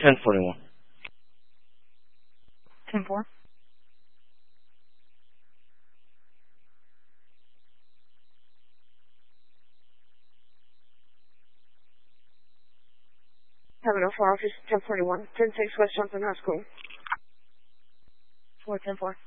1041. 10-4. Have no 4 office 1041. 10-6 West Johnson High School. 4-10-4.